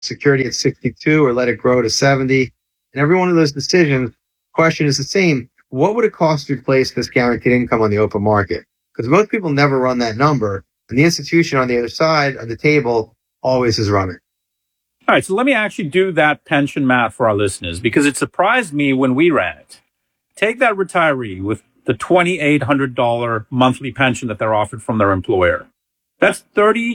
security at 62 or let it grow to 70. And every one of those decisions, question is the same. What would it cost to replace this guaranteed income on the open market? Because most people never run that number, and the institution on the other side of the table always is running. All right, so let me actually do that pension math for our listeners, because it surprised me when we ran it. Take that retiree with the $2,800 monthly pension that they're offered from their employer. That's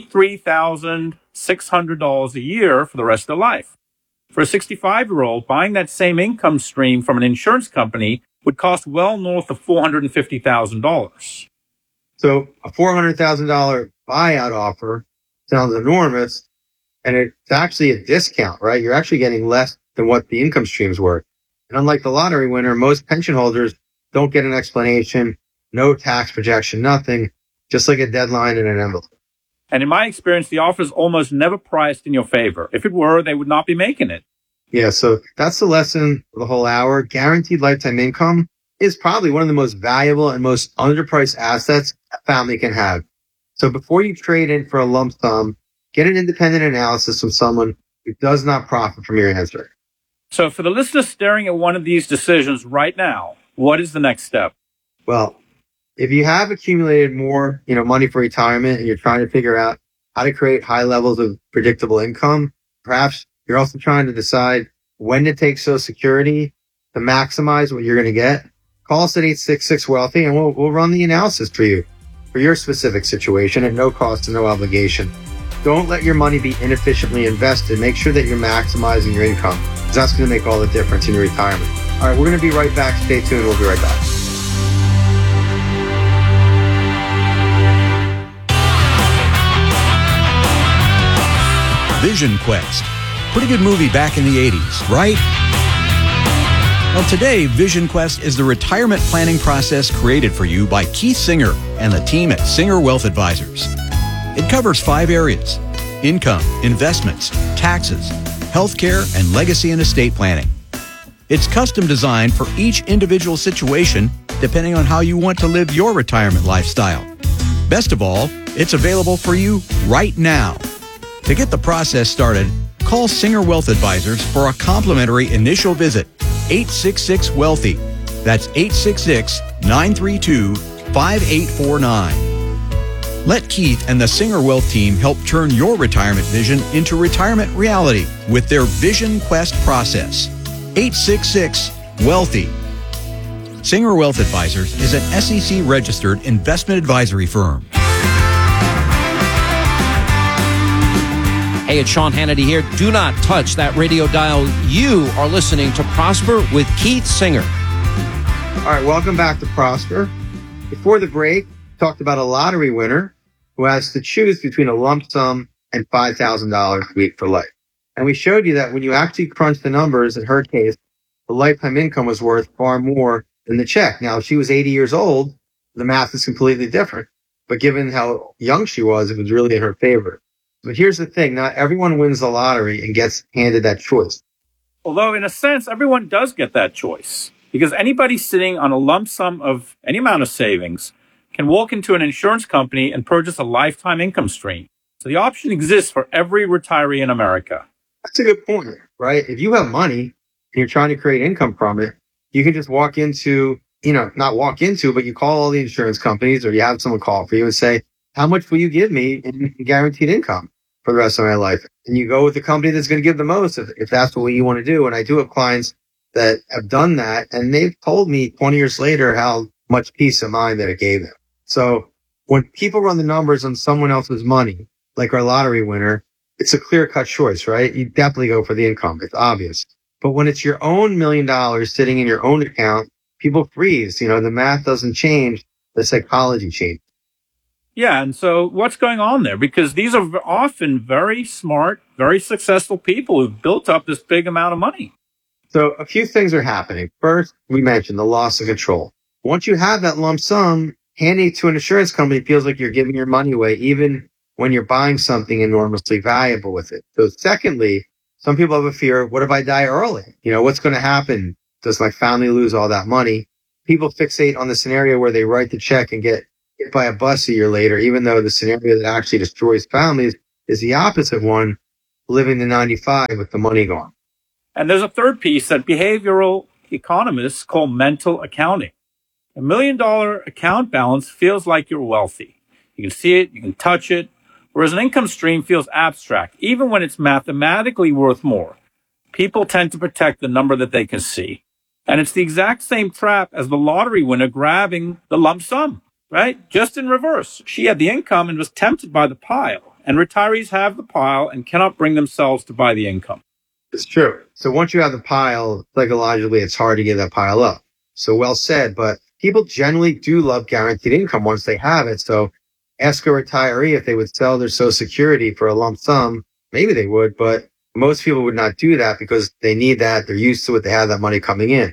$33,600 a year for the rest of their life. For a 65-year-old, buying that same income stream from an insurance company would cost well north of $450,000. So a $400,000 buyout offer sounds enormous, and it's actually a discount, right? You're actually getting less than what the income stream's worth. And unlike the lottery winner, most pension holders don't get an explanation, no tax projection, nothing, just like a deadline and an envelope. And in my experience, the offer is almost never priced in your favor. If it were, they would not be making it. Yeah, so that's the lesson for the whole hour. Guaranteed lifetime income is probably one of the most valuable and most underpriced assets a family can have. So before you trade in for a lump sum, get an independent analysis from someone who does not profit from your answer. So for the listener staring at one of these decisions right now, what is the next step? Well, if you have accumulated more, money for retirement and you're trying to figure out how to create high levels of predictable income, perhaps you're also trying to decide when to take Social Security to maximize what you're going to get, call us at 866-WEALTHY and we'll run the analysis for you for your specific situation at no cost and no obligation. Don't let your money be inefficiently invested. Make sure that you're maximizing your income, because that's going to make all the difference in your retirement. All right, we're going to be right back. Stay tuned. We'll be right back. Vision Quest. Pretty good movie back in the 80s, right? Well, today, Vision Quest is the retirement planning process created for you by Keith Singer and the team at Singer Wealth Advisors. It covers 5 areas: income, investments, taxes, healthcare, and legacy and estate planning. It's custom designed for each individual situation, depending on how you want to live your retirement lifestyle. Best of all, it's available for you right now. To get the process started, call Singer Wealth Advisors for a complimentary initial visit. 866-WEALTHY. That's 866-932-5849. Let Keith and the Singer Wealth team help turn your retirement vision into retirement reality with their Vision Quest process. 866-WEALTHY. Singer Wealth Advisors is an SEC-registered investment advisory firm. Hey, it's Sean Hannity here. Do not touch that radio dial. You are listening to Prosper with Keith Singer. All right, welcome back to Prosper. Before the break, we talked about a lottery winner who has to choose between a lump sum and $5,000 a week for life. And we showed you that when you actually crunch the numbers, in her case, the lifetime income was worth far more than the check. Now, if she was 80 years old, the math is completely different. But given how young she was, it was really in her favor. But here's the thing, not everyone wins the lottery and gets handed that choice. Although, in a sense, everyone does get that choice, because anybody sitting on a lump sum of any amount of savings can walk into an insurance company and purchase a lifetime income stream. So the option exists for every retiree in America. That's a good point, right? If you have money and you're trying to create income from it, you can just walk into, not walk into, but you call all the insurance companies or you have someone call for you and say, how much will you give me in guaranteed income for the rest of my life? And you go with the company that's going to give the most if that's what you want to do. And I do have clients that have done that, and they've told me 20 years later how much peace of mind that it gave them. So when people run the numbers on someone else's money, like our lottery winner, it's a clear-cut choice, right? You definitely go for the income. It's obvious. But when it's your own $1 million sitting in your own account, people freeze. The math doesn't change. The psychology changes. Yeah, and so what's going on there? Because these are often very smart, very successful people who've built up this big amount of money. So a few things are happening. First, we mentioned the loss of control. Once you have that lump sum, handing it to an insurance company feels like you're giving your money away, even when you're buying something enormously valuable with it. So secondly, some people have a fear, what if I die early? What's going to happen? Does my family lose all that money? People fixate on the scenario where they write the check and get hit by a bus a year later, even though the scenario that actually destroys families is the opposite one. living to 95 with the money gone. And there's a third piece that behavioral economists call mental accounting. $1 million account balance feels like you're wealthy. You can see it, you can touch it, whereas an income stream feels abstract, even when it's mathematically worth more. People tend to protect the number that they can see. And it's the exact same trap as the lottery winner grabbing the lump sum, right? Just in reverse. She had the income and was tempted by the pile. And retirees have the pile and cannot bring themselves to buy the income. It's true. So once you have the pile, psychologically, it's hard to give that pile up. So well said, but people generally do love guaranteed income once they have it. So ask a retiree if they would sell their Social Security for a lump sum. Maybe they would, but most people would not do that because they need that. They're used to it. They have that money coming in.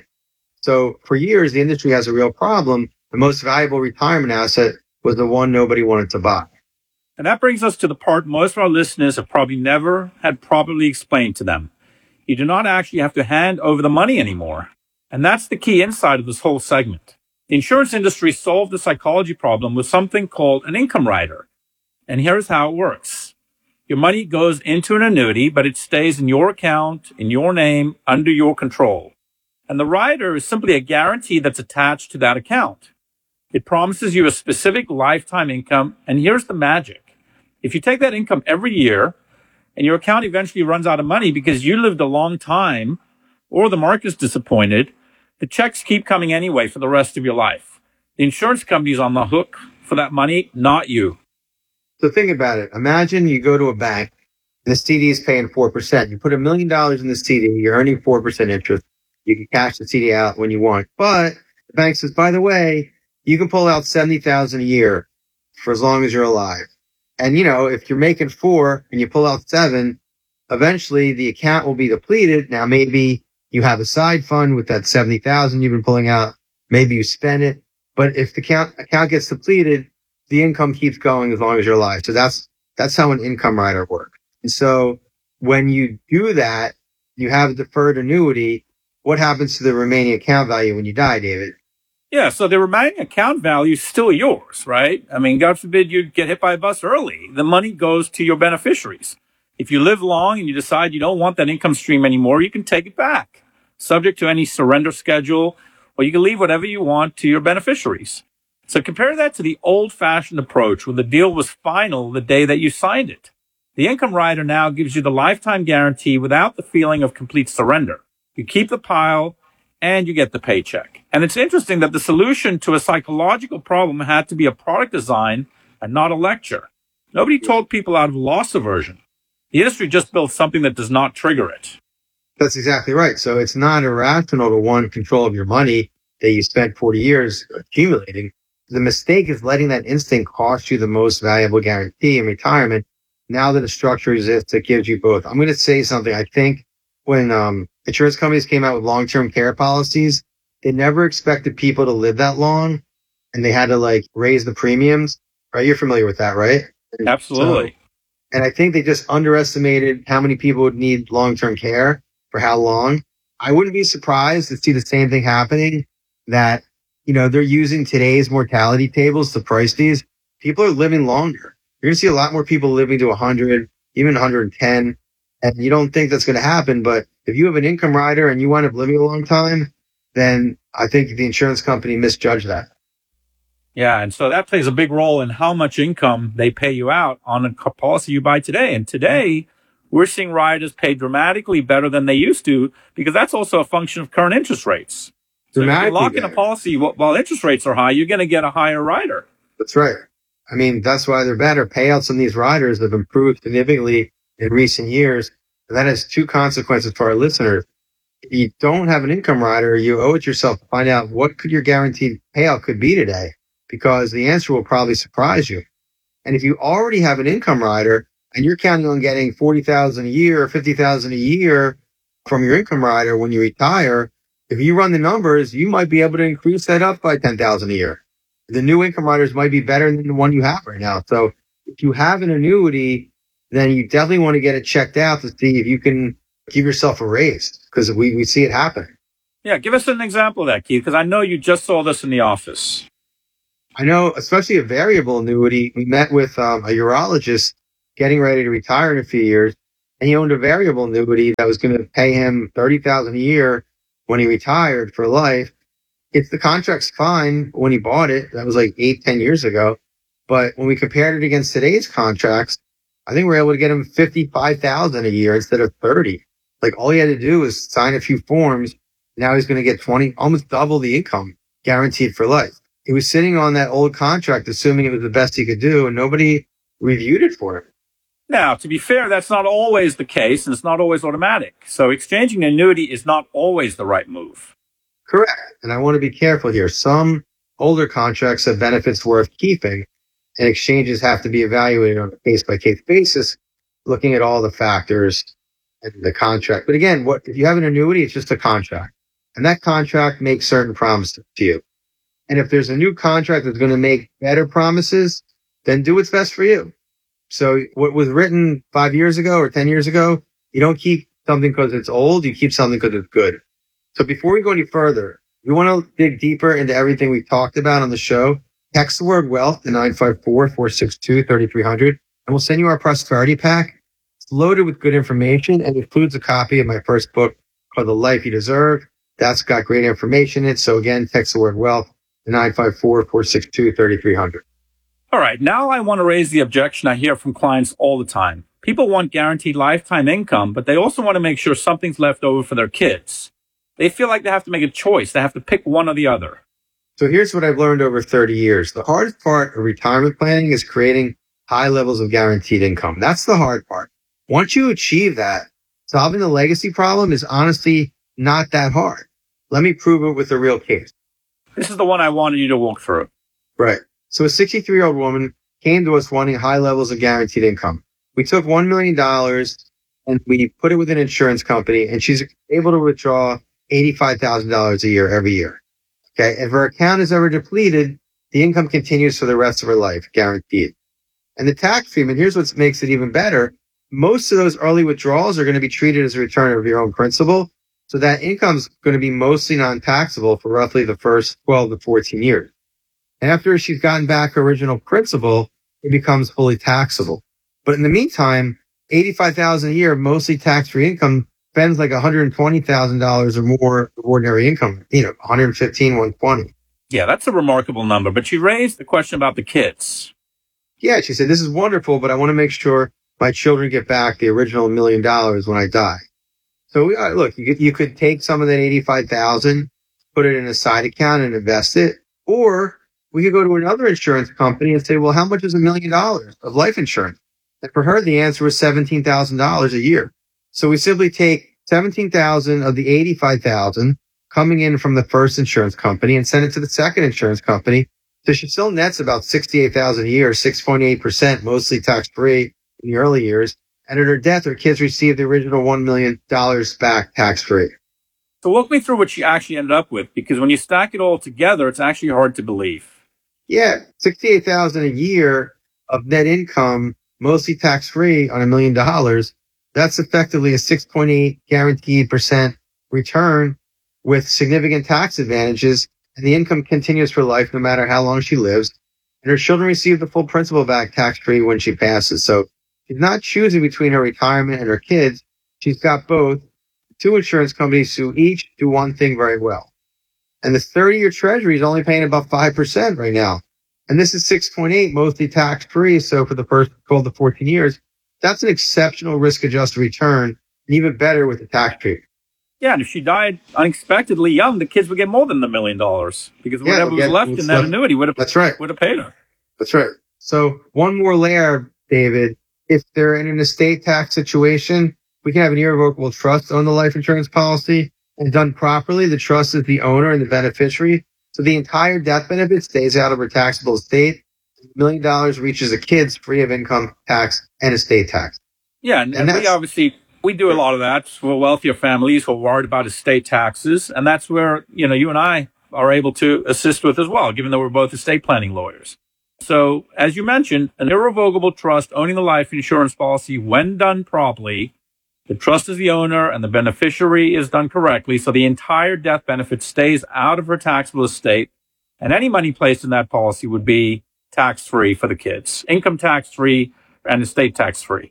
So for years, the industry has a real problem. The most valuable retirement asset was the one nobody wanted to buy. And that brings us to the part most of our listeners have probably never had properly explained to them. You do not actually have to hand over the money anymore. And that's the key insight of this whole segment. The insurance industry solved the psychology problem with something called an income rider. And here's how it works. Your money goes into an annuity, but it stays in your account, in your name, under your control. And the rider is simply a guarantee that's attached to that account. It promises you a specific lifetime income, and here's the magic. If you take that income every year, and your account eventually runs out of money because you lived a long time, or the market's disappointed, the checks keep coming anyway for the rest of your life. The insurance company's on the hook for that money, not you. So think about it. Imagine you go to a bank, and the CD is paying 4%. You put $1 million in the CD, you're earning 4% interest. You can cash the CD out when you want. But the bank says, by the way, you can pull out $70,000 a year for as long as you're alive. And, if you're making 4 and you pull out 7, eventually the account will be depleted. Now, maybe you have a side fund with that 70,000 you've been pulling out. Maybe you spend it. But if the account gets depleted, the income keeps going as long as you're alive. So that's how an income rider works. And so when you do that, you have a deferred annuity. What happens to the remaining account value when you die, David? Yeah, so the remaining account value is still yours, right? I mean, God forbid you get hit by a bus early. The money goes to your beneficiaries. If you live long and you decide you don't want that income stream anymore, you can take it back, subject to any surrender schedule, or you can leave whatever you want to your beneficiaries. So compare that to the old-fashioned approach where the deal was final the day that you signed it. The income rider now gives you the lifetime guarantee without the feeling of complete surrender. You keep the pile and you get the paycheck. And it's interesting that the solution to a psychological problem had to be a product design and not a lecture. Nobody told people out of loss aversion. The industry just built something that does not trigger it. That's exactly right. So it's not irrational to want control of your money that you spent 40 years accumulating. The mistake is letting that instinct cost you the most valuable guarantee in retirement now that a structure exists that gives you both. I'm going to say something. I think when insurance companies came out with long-term care policies, they never expected people to live that long, and they had to raise the premiums. Right? You're familiar with that, right? Absolutely. And I think they just underestimated how many people would need long-term care for how long. I wouldn't be surprised to see the same thing happening, that, they're using today's mortality tables to price these. People are living longer. You're going to see a lot more people living to 100, even 110. And you don't think that's going to happen. But if you have an income rider and you wind up living a long time, then I think the insurance company misjudged that. Yeah, and so that plays a big role in how much income they pay you out on a policy you buy today. And today, we're seeing riders pay dramatically better than they used to, because that's also a function of current interest rates. So if you lock in a policy while interest rates are high, you're going to get a higher rider. That's right. I mean, that's why they're better. Payouts on these riders have improved significantly in recent years. And that has two consequences for our listeners. If you don't have an income rider, you owe it yourself to find out what could your guaranteed payout could be today, because the answer will probably surprise you. And if you already have an income rider and you're counting on getting $40,000 a year or $50,000 a year from your income rider when you retire, if you run the numbers, you might be able to increase that up by $10,000 a year. The new income riders might be better than the one you have right now. So if you have an annuity, then you definitely want to get it checked out to see if you can give yourself a raise, because we see it happen. Yeah, give us an example of that, Keith, because I know you just saw this in the office. I know, especially a variable annuity. We met with a urologist getting ready to retire in a few years. and he owned a variable annuity that was going to pay him $30,000 a year when he retired for life, the contract's fine when he bought it. That was like 8-10 years ago. But when we compared it against today's contracts, I think we're able to get him $55,000 a year instead of 30. Like all he had to do was sign a few forms. Now he's going to get 20, almost double the income guaranteed for life. He was sitting on that old contract, assuming it was the best he could do, and nobody reviewed it for him. Now, to be fair, that's not always the case, and it's not always automatic. So exchanging an annuity is not always the right move. Correct. And I want to be careful here. Some older contracts have benefits worth keeping, and exchanges have to be evaluated on a case-by-case basis, looking at all the factors and the contract. But again, if you have an annuity, it's just a contract. And that contract makes certain promises to you. And if there's a new contract that's going to make better promises, then do what's best for you. So what was written 5 years ago or 10 years ago, you don't keep something because it's old. You keep something because it's good. So before we go any further, we want to dig deeper into everything we've talked about on the show. Text the word wealth to 954-462-3300, and we'll send you our prosperity pack. It's loaded with good information and includes a copy of my first book called The Life You Deserve. That's got great information in it. So again, text the word wealth to 954-462-3300. All right, now I want to raise the objection I hear from clients all the time. People want guaranteed lifetime income, but they also want to make sure something's left over for their kids. They feel like they have to make a choice. They have to pick one or the other. So here's what I've learned over 30 years. The hardest part of retirement planning is creating high levels of guaranteed income. That's the hard part. Once you achieve that, solving the legacy problem is honestly not that hard. Let me prove it with a real case. This is the one I wanted you to walk through. Right. So a 63-year-old woman came to us wanting high levels of guaranteed income. We took $1 million and we put it with an insurance company, and she's able to withdraw $85,000 a year every year. Okay. If her account is ever depleted, the income continues for the rest of her life, guaranteed. And the tax treatment, here's what makes it even better. Most of those early withdrawals are going to be treated as a return of your own principal. So that income's going to be mostly non-taxable for roughly the first 12 to 14 years. After she's gotten back her original principal, it becomes fully taxable. But in the meantime, $85,000 a year, mostly tax-free income, spends like $120,000 or more of ordinary income, $115,000, $120,000. Yeah, that's a remarkable number. But she raised the question about the kids. Yeah, she said, this is wonderful, but I want to make sure my children get back the original $1 million when I die. So look, you could take some of that $85,000, put it in a side account and invest it, or we could go to another insurance company and say, well, how much is $1 million of life insurance? And for her, the answer was $17,000 a year. So we simply take $17,000 of the $85,000 coming in from the first insurance company and send it to the second insurance company. So she still nets about $68,000 a year, 6.8%, mostly tax-free in the early years. And at her death, her kids received the original $1 million back tax-free. So walk me through what she actually ended up with, because when you stack it all together, it's actually hard to believe. Yeah, $68,000 a year of net income, mostly tax-free on $1 million. That's effectively a 6.8 guaranteed % return with significant tax advantages, and the income continues for life no matter how long she lives. And her children receive the full principal back tax-free when she passes. So she's not choosing between her retirement and her kids. She's got both. Two insurance companies who each do one thing very well. And the 30-year treasury is only paying about 5% right now. And this is 6.8, mostly tax-free. So for the first 12 to 14 years, that's an exceptional risk-adjusted return, and even better with the tax treatment. Yeah, and if she died unexpectedly young, the kids would get more than $1 million because whatever was left in that annuity would have paid her. That's right. So one more layer, David. If they're in an estate tax situation, we can have an irrevocable trust on the life insurance policy, and done properly, the trust is the owner and the beneficiary. So the entire death benefit stays out of her taxable estate. $1 million reaches the kids free of income tax and estate tax. Yeah, and we do a lot of that for wealthier families who are worried about estate taxes, and that's where you and I are able to assist with as well, given that we're both estate planning lawyers. So, as you mentioned, an irrevocable trust owning the life insurance policy, when done properly, the trust is the owner and the beneficiary is done correctly, so the entire death benefit stays out of her taxable estate, and any money placed in that policy would be tax-free for the kids, income tax-free and estate tax-free.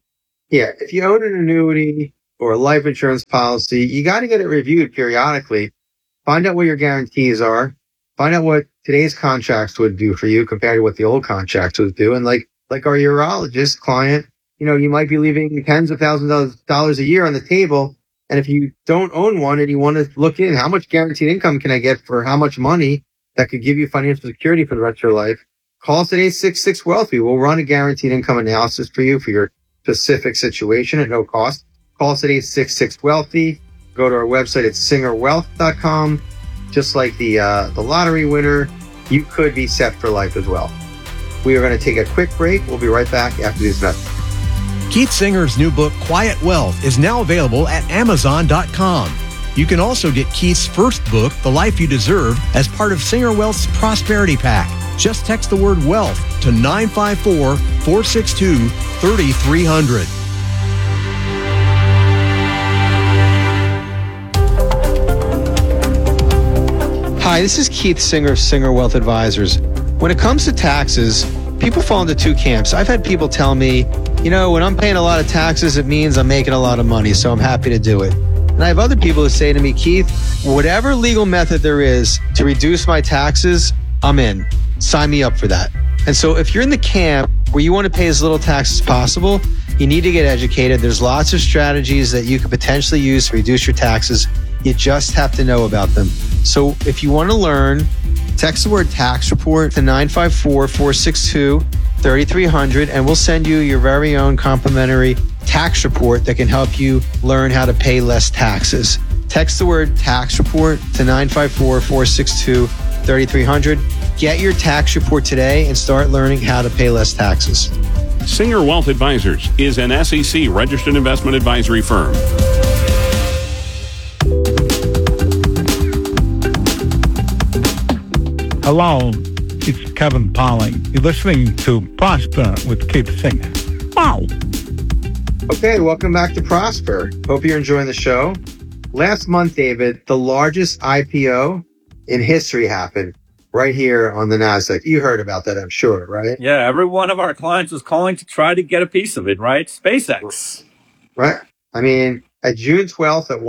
Yeah, if you own an annuity or a life insurance policy, you got to get it reviewed periodically. Find out what your guarantees are. Find out what today's contracts would do for you compared to what the old contracts would do. And like our urologist client, you might be leaving tens of thousands of dollars a year on the table. And if you don't own one and you want to look in, how much guaranteed income can I get for how much money that could give you financial security for the rest of your life? Call us at 866-WEALTHY. We'll run a guaranteed income analysis for you for your specific situation at no cost. Call us at 866-WEALTHY. Go to our website at singerwealth.com. Just like the lottery winner, you could be set for life as well. We are going to take a quick break. We'll be right back after these messages. Keith Singer's new book, Quiet Wealth, is now available at Amazon.com. You can also get Keith's first book, The Life You Deserve, as part of Singer Wealth's Prosperity Pack. Just text the word wealth to 954-462-3300. Hi, this is Keith Singer of Singer Wealth Advisors. When it comes to taxes, people fall into two camps. I've had people tell me, when I'm paying a lot of taxes, it means I'm making a lot of money, so I'm happy to do it. And I have other people who say to me, Keith, whatever legal method there is to reduce my taxes, I'm in. Sign me up for that. And so if you're in the camp where you want to pay as little tax as possible, you need to get educated. There's lots of strategies that you could potentially use to reduce your taxes. You just have to know about them. So if you want to learn, text the word tax report to 954-462-3300, and we'll send you your very own complimentary tax report that can help you learn how to pay less taxes. Text the word tax report to 954-462-3300. Get your tax report today and start learning how to pay less taxes. Singer Wealth Advisors is an SEC registered investment advisory firm. Hello, it's Kevin Polly. You're listening to Prosper with Keith Singer. Wow. Okay, welcome back to Prosper. Hope you're enjoying the show. Last month, David, the largest IPO in history happened right here on the NASDAQ. You heard about that, I'm sure, right? Yeah, every one of our clients was calling to try to get a piece of it, right? SpaceX. Right. I mean, at June 12th at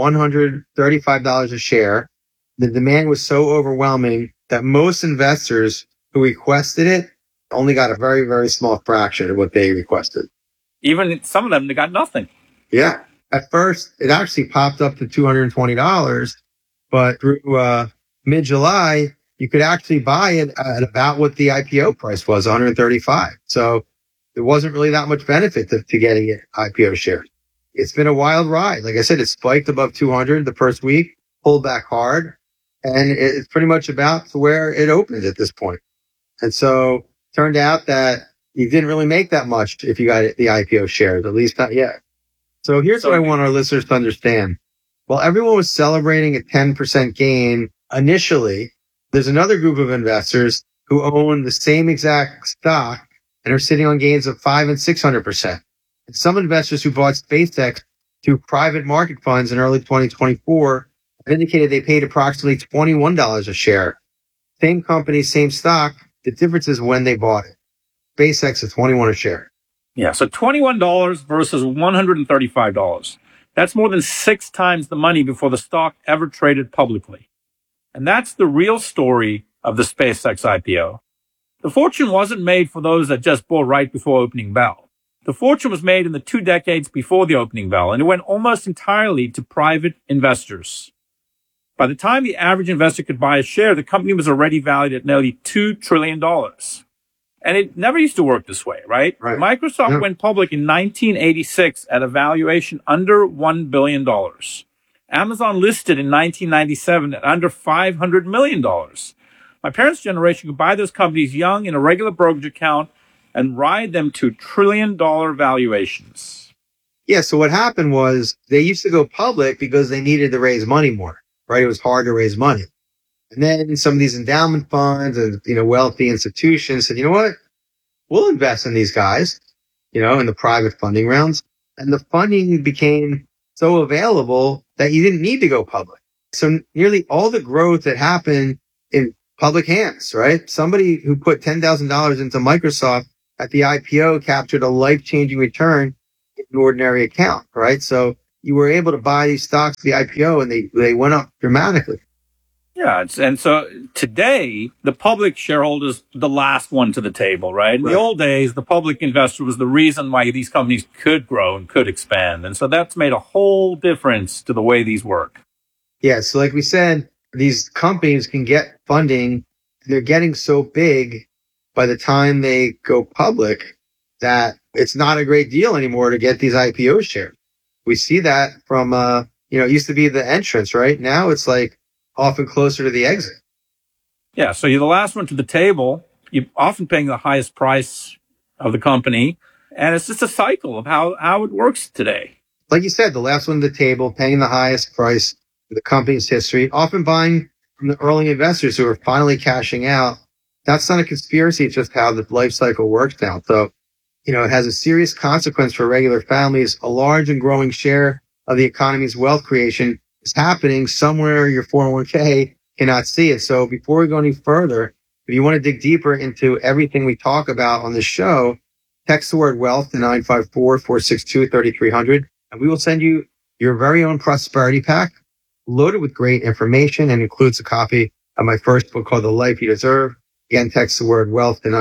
$135 a share, the demand was so overwhelming that most investors who requested it only got a very, very small fraction of what they requested. Even some of them, they got nothing. Yeah. At first, it actually popped up to $220, but through mid-July, you could actually buy it at about what the IPO price was, $135. So there wasn't really that much benefit to getting it IPO shares. It's been a wild ride. Like I said, it spiked above 200 the first week, pulled back hard, and it's pretty much about to where it opened at this point. And so turned out that you didn't really make that much if you got the IPO shares, at least not yet. So here's what I want our listeners to understand. While everyone was celebrating a 10% gain initially, there's another group of investors who own the same exact stock and are sitting on gains of 500% and 600%. And some investors who bought SpaceX through private market funds in early 2024 have indicated they paid approximately $21 a share. Same company, same stock. The difference is when they bought it. SpaceX is $21 a share. Yeah, so $21 versus $135. That's more than 6 times the money before the stock ever traded publicly. And that's the real story of the SpaceX IPO. The fortune wasn't made for those that just bought right before opening bell. The fortune was made in the 2 decades before the opening bell, and it went almost entirely to private investors. By the time the average investor could buy a share, the company was already valued at nearly $2 trillion. And it never used to work this way, right? Microsoft went public in 1986 at a valuation under $1 billion. Amazon listed in 1997 at under $500 million. My parents' generation could buy those companies young in a regular brokerage account and ride them to trillion-dollar valuations. Yeah, so what happened was they used to go public because they needed to raise money more, right? It was hard to raise money. And then some of these endowment funds and, wealthy institutions said, you know what? We'll invest in these guys, in the private funding rounds. And the funding became so available that you didn't need to go public. So nearly all the growth that happened in public hands, right? Somebody who put $10,000 into Microsoft at the IPO captured a life-changing return in an ordinary account, right? So you were able to buy these stocks, the IPO, and they went up dramatically. Yeah, and so today, the public shareholder is the last one to the table, right? In the old days, the public investor was the reason why these companies could grow and could expand. And so that's made a whole difference to the way these work. Yeah, so like we said, these companies can get funding. They're getting so big by the time they go public that it's not a great deal anymore to get these IPO shares. We see that from, it used to be the entrance, right? Now it's like often closer to the exit. Yeah, so you're the last one to the table. You're often paying the highest price of the company. And it's just a cycle of how it works today. Like you said, the last one to the table, paying the highest price in the company's history, often buying from the early investors who are finally cashing out. That's not a conspiracy. It's just how the life cycle works now. So, it has a serious consequence for regular families. A large and growing share of the economy's wealth creation is happening somewhere your 401k cannot see it. So before we go any further, if you want to dig deeper into everything we talk about on the show, text the word wealth to 954-462-3300, and we will send you your very own prosperity pack loaded with great information and includes a copy of my first book called The Life You Deserve. Again, text the word wealth to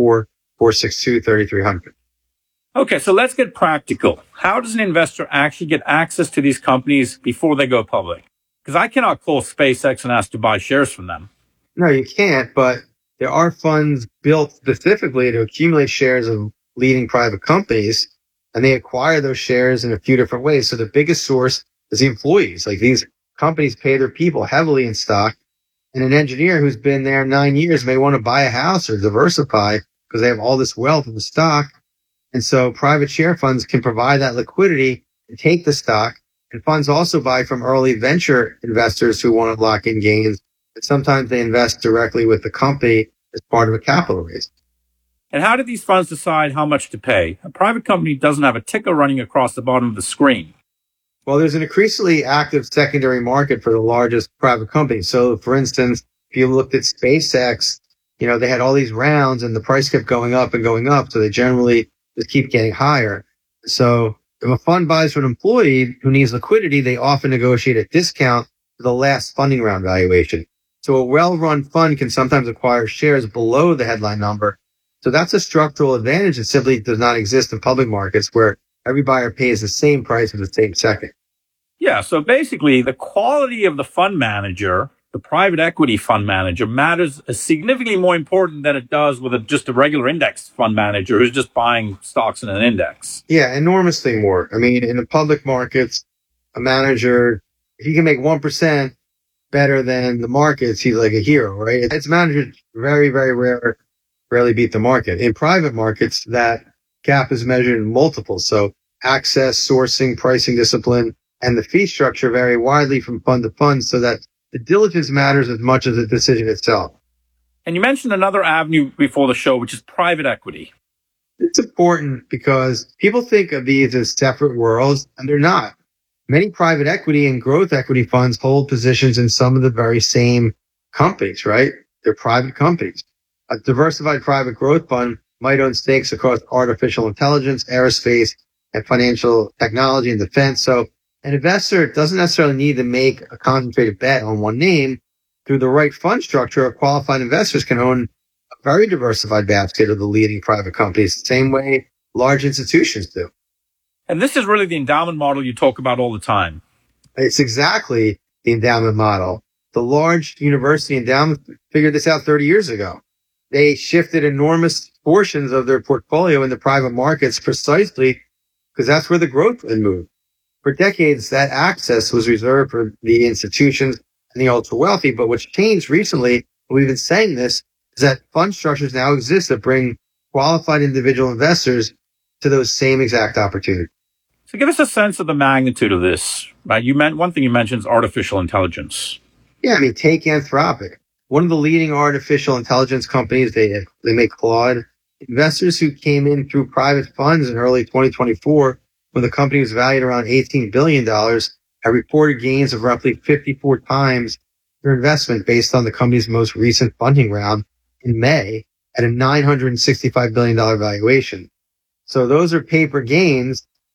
954-462-3300. Okay, so let's get practical. How does an investor actually get access to these companies before they go public? Because I cannot call SpaceX and ask to buy shares from them. No, you can't, but there are funds built specifically to accumulate shares of leading private companies, and they acquire those shares in a few different ways. So the biggest source is the employees. Like these companies pay their people heavily in stock, and an engineer who's been there 9 years may want to buy a house or diversify because they have all this wealth in the stock. And so private share funds can provide that liquidity and take the stock. And funds also buy from early venture investors who want to lock in gains. And sometimes they invest directly with the company as part of a capital raise. And how do these funds decide how much to pay? A private company doesn't have a ticker running across the bottom of the screen. Well, there's an increasingly active secondary market for the largest private companies. So, for instance, if you looked at SpaceX, they had all these rounds and the price kept going up and going up. So they generally just keep getting higher. So if a fund buys from an employee who needs liquidity, they often negotiate a discount to the last funding round valuation. So a well-run fund can sometimes acquire shares below the headline number. So that's a structural advantage that simply does not exist in public markets where every buyer pays the same price at the same second. Yeah, so basically the quality of the fund manager, the private equity fund manager, matters as significantly more important than it does with just a regular index fund manager who's just buying stocks in an index. Yeah, enormously more. I mean, in the public markets, a manager, if he can make 1% better than the markets, he's like a hero, right? It's managers very, very rarely beat the market. In private markets, that gap is measured in multiples. So access, sourcing, pricing discipline, and the fee structure vary widely from fund to fund so that the diligence matters as much as the decision itself. And you mentioned another avenue before the show, which is private equity. It's important because people think of these as separate worlds, and they're not. Many private equity and growth equity funds hold positions in some of the very same companies, right? They're private companies. A diversified private growth fund might own stakes across artificial intelligence, aerospace, and financial technology and defense. So an investor doesn't necessarily need to make a concentrated bet on one name. Through the right fund structure, qualified investors can own a very diversified basket of the leading private companies, the same way large institutions do. And this is really the endowment model you talk about all the time. It's exactly the endowment model. The large university endowment figured this out 30 years ago. They shifted enormous portions of their portfolio in the private markets precisely because that's where the growth had moved. For decades, that access was reserved for the institutions and the ultra wealthy. But what's changed recently, and we've been saying this, is that fund structures now exist that bring qualified individual investors to those same exact opportunities. So give us a sense of the magnitude of this. Right? One thing you mentioned is artificial intelligence. Yeah, I mean, take Anthropic. One of the leading artificial intelligence companies, they make Claude. Investors who came in through private funds in early 2024, when the company was valued around $18 billion, have reported gains of roughly 54 times their investment based on the company's most recent funding round in May at a $965 billion valuation. So those are paper gains.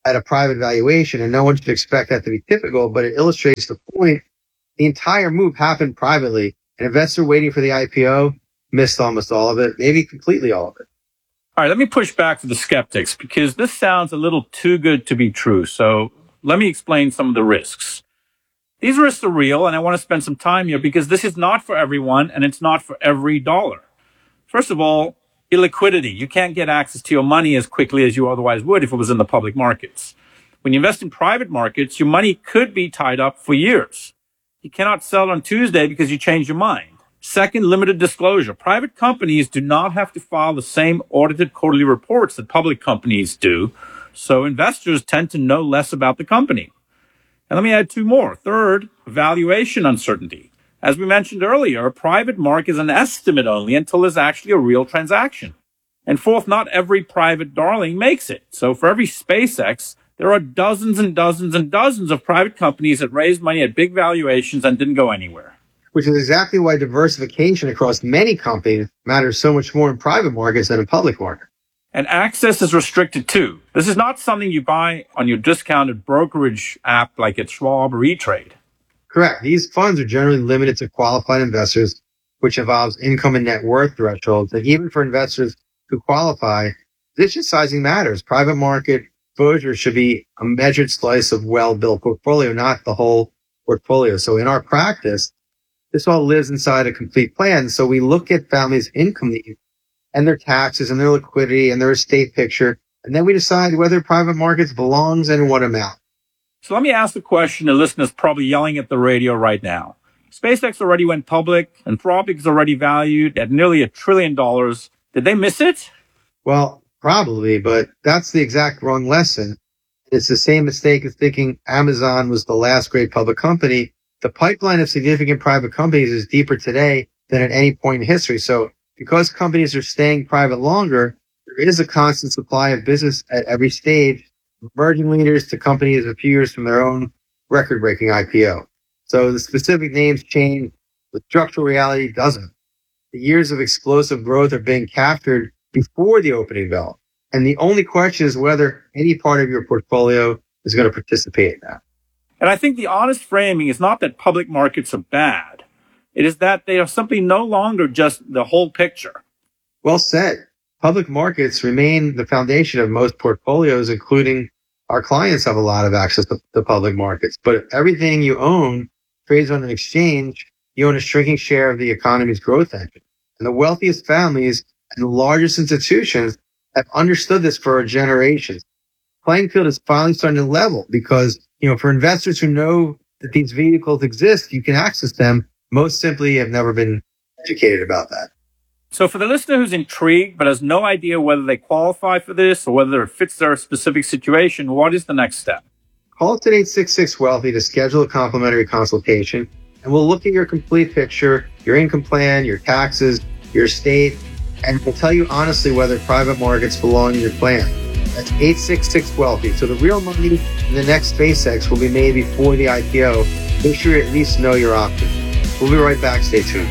at a private valuation, and no one should expect that to be typical, but it illustrates the point. The entire move happened privately. An investor waiting for the IPO missed almost all of it, maybe completely all of it. All right, let me push back to the skeptics because this sounds a little too good to be true. So let me explain some of the risks. These risks are real, and I want to spend some time here because this is not for everyone, and it's not for every dollar. First of all, illiquidity. You can't get access to your money as quickly as you otherwise would if it was in the public markets. When you invest in private markets, your money could be tied up for years. You cannot sell it on Tuesday because you changed your mind. Second, limited disclosure. Private companies do not have to file the same audited quarterly reports that public companies do, so investors tend to know less about the company. And let me add two more. Third, valuation uncertainty. As we mentioned earlier, a private mark is an estimate only until there's actually a real transaction. And fourth, not every private darling makes it. So for every SpaceX, there are dozens and dozens and dozens of private companies that raised money at big valuations and didn't go anywhere. Which is exactly why diversification across many companies matters so much more in private markets than in public markets. And access is restricted too. This is not something you buy on your discounted brokerage app like at Schwab or E-Trade. Correct. These funds are generally limited to qualified investors, which involves income and net worth thresholds. And even for investors who qualify, position sizing matters. Private market exposure should be a measured slice of well-built portfolio, not the whole portfolio. So in our practice, this all lives inside a complete plan. So we look at families' income needs and their taxes and their liquidity and their estate picture. And then we decide whether private markets belongs and in what amount. So let me ask the question the listeners probably yelling at the radio right now. SpaceX already went public. Anthropic is already valued at nearly $1 trillion. Did they miss it? Well, probably, but that's the exact wrong lesson. It's the same mistake as thinking Amazon was the last great public company. The pipeline of significant private companies is deeper today than at any point in history. So because companies are staying private longer, there is a constant supply of business at every stage, emerging leaders to companies a few years from their own record-breaking IPO. So the specific names change, but structural reality doesn't. The years of explosive growth are being captured before the opening bell. And the only question is whether any part of your portfolio is going to participate in that. And I think the honest framing is not that public markets are bad. It is that they are simply no longer just the whole picture. Well said. Public markets remain the foundation of most portfolios, including our clients have a lot of access to the public markets. But if everything you own trades on an exchange, you own a shrinking share of the economy's growth engine. And the wealthiest families and the largest institutions have understood this for generations. Playing field is finally starting to level because, for investors who know that these vehicles exist, you can access them. Most simply have never been educated about that. So for the listener who's intrigued but has no idea whether they qualify for this or whether it fits their specific situation, what is the next step? Call us at 866-WEALTHY to schedule a complimentary consultation, and we'll look at your complete picture, your income plan, your taxes, your estate, and we'll tell you honestly whether private markets belong in your plan. That's 866-WEALTHY. So the real money in the next SpaceX will be made before the IPO. Make sure you at least know your options. We'll be right back. Stay tuned.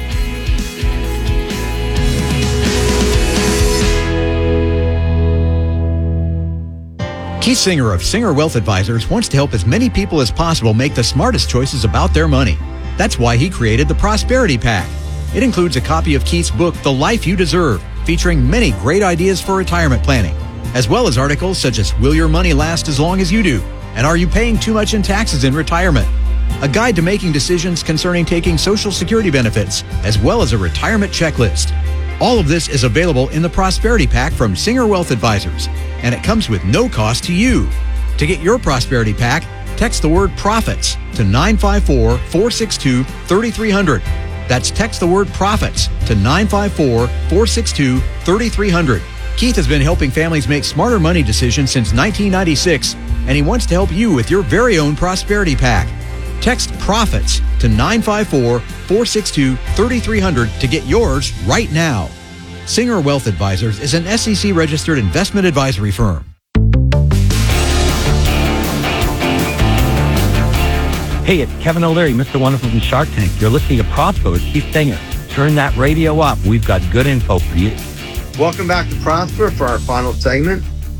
Keith Singer of Singer Wealth Advisors wants to help as many people as possible make the smartest choices about their money. That's why he created the Prosperity Pack. It includes a copy of Keith's book, The Life You Deserve, featuring many great ideas for retirement planning, as well as articles such as Will Your Money Last as Long as You Do? And Are You Paying Too Much in Taxes in Retirement? A guide to making decisions concerning taking Social Security benefits, as well as a retirement checklist. All of this is available in the Prosperity Pack from Singer Wealth Advisors, and it comes with no cost to you. To get your Prosperity Pack, text the word PROFITS to 954-462-3300. That's text the word PROFITS to 954-462-3300. Keith has been helping families make smarter money decisions since 1996, and he wants to help you with your very own Prosperity Pack. Text PROFITS to 954-462-3300 to get yours right now. Singer Wealth Advisors is an SEC-registered investment advisory firm. Hey, it's Kevin O'Leary, Mr. Wonderful from Shark Tank. You're listening to Prosper with Keith Singer. Turn that radio up. We've got good info for you. Welcome back to Prosper for our final segment.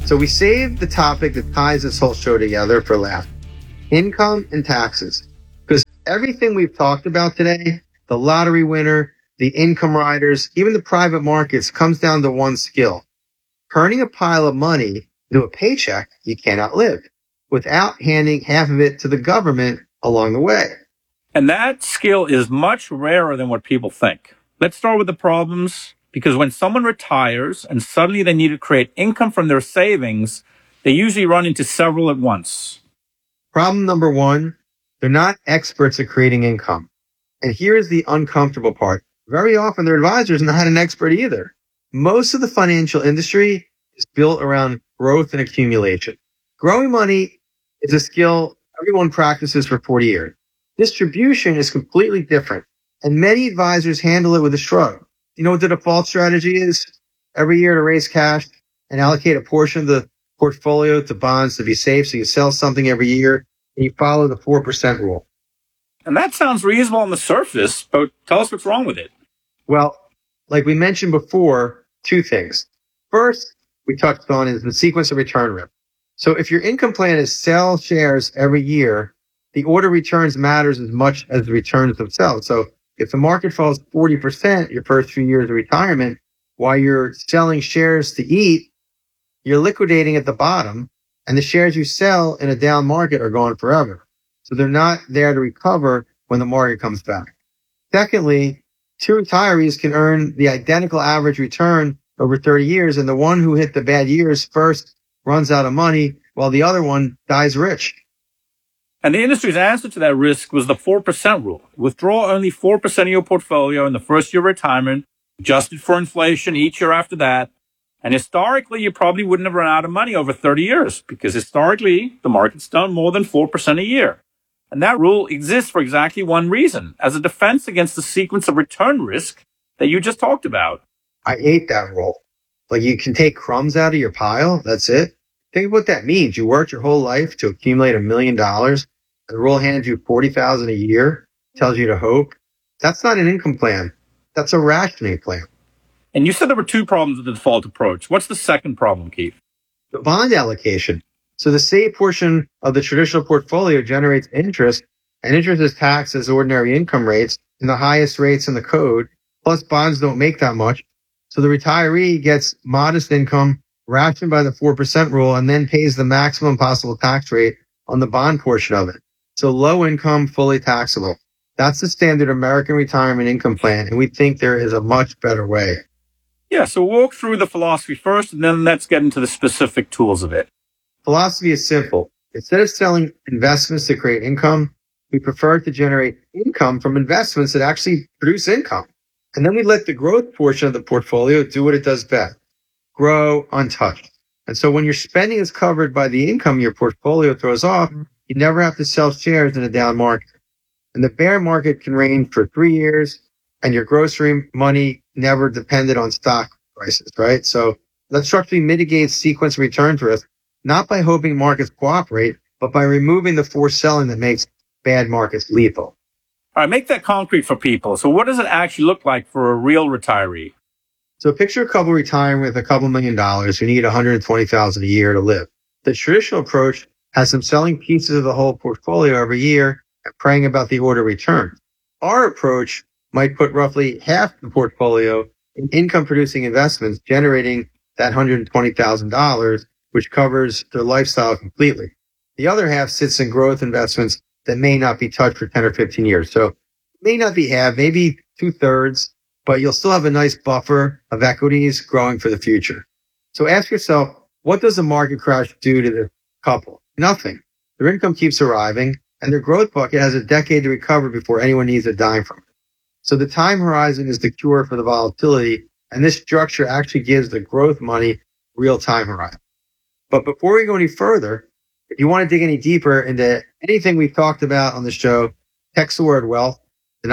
So we saved the topic that ties this whole show together for last. Income and taxes. Because everything we've talked about today, the lottery winner, the income riders, even the private markets, comes down to one skill. Turning a pile of money into a paycheck you cannot live without handing half of it to the government along the way. And that skill is much rarer than what people think. Let's start with the problems, because when someone retires and suddenly they need to create income from their savings, they usually run into several at once. Problem number one, they're not experts at creating income. And here's the uncomfortable part. Very often their advisor is not an expert either. Most of the financial industry is built around growth and accumulation. Growing money is a skill everyone practices for 40 years. Distribution is completely different, and many advisors handle it with a shrug. You know what the default strategy is? Every year to raise cash and allocate a portion of the portfolio to bonds to be safe, so you sell something every year and you follow the 4% rule. And that sounds reasonable on the surface, but tell us what's wrong with it. Well, like we mentioned before, two things. First, we touched on is the sequence of return risk. So if your income plan is sell shares every year, the order of returns matters as much as the returns themselves. So if the market falls 40% your first few years of retirement, while you're selling shares to eat, you're liquidating at the bottom, and the shares you sell in a down market are gone forever. So they're not there to recover when the market comes back. Secondly, two retirees can earn the identical average return over 30 years, and the one who hit the bad years first runs out of money, while the other one dies rich. And the industry's answer to that risk was the 4% rule. Withdraw only 4% of your portfolio in the first year of retirement, adjusted for inflation each year after that. And historically, you probably wouldn't have run out of money over 30 years, because historically, the market's done more than 4% a year. And that rule exists for exactly one reason, as a defense against the sequence of return risk that you just talked about. I hate that rule. Like, you can take crumbs out of your pile. That's it. Think of what that means. You worked your whole life to accumulate $1 million. The rule hands you $40,000 a year, tells you to hope. That's not an income plan. That's a rationing plan. And you said there were two problems with the default approach. What's the second problem, Keith? The bond allocation. So the saved portion of the traditional portfolio generates interest, and interest is taxed as ordinary income rates and the highest rates in the code. Plus, bonds don't make that much. So the retiree gets modest income, rationed by the 4% rule, and then pays the maximum possible tax rate on the bond portion of it. So low income, fully taxable. That's the standard American retirement income plan, and we think there is a much better way. Yeah, so walk through the philosophy first, and then let's get into the specific tools of it. Philosophy is simple. Instead of selling investments to create income, we prefer to generate income from investments that actually produce income. And then we let the growth portion of the portfolio do what it does best, grow untouched. And so when your spending is covered by the income your portfolio throws off, you never have to sell shares in a down market. And the bear market can range for 3 years, and your grocery money never depended on stock prices, right? So that structurally mitigates sequence returns risk, not by hoping markets cooperate, but by removing the forced selling that makes bad markets lethal. All right, make that concrete for people. So what does it actually look like for a real retiree? So picture a couple retiring with a couple $1 million who need $120,000 a year to live. The traditional approach has them selling pieces of the whole portfolio every year and praying about the order return. Our approach might put roughly half the portfolio in income-producing investments, generating that $120,000, which covers their lifestyle completely. The other half sits in growth investments that may not be touched for 10 or 15 years. So it may not be half, maybe 2/3, but you'll still have a nice buffer of equities growing for the future. So ask yourself, what does a market crash do to the couple? Nothing. Their income keeps arriving, and their growth bucket has a decade to recover before anyone needs a dime from it. So the time horizon is the cure for the volatility, and this structure actually gives the growth money real time horizon. But before we go any further, if you want to dig any deeper into anything we've talked about on the show, text the word wealth to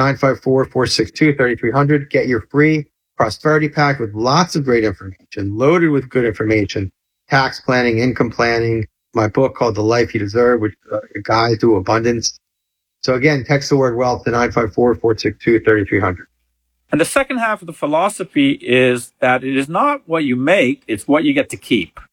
954-462-3300. Get your free prosperity pack with lots of great information, loaded with good information, tax planning, income planning, my book called The Life You Deserve, which is a guide to abundance. So again, text the word wealth to 954-462-3300. And the second half of the philosophy is that it is not what you make, it's what you get to keep.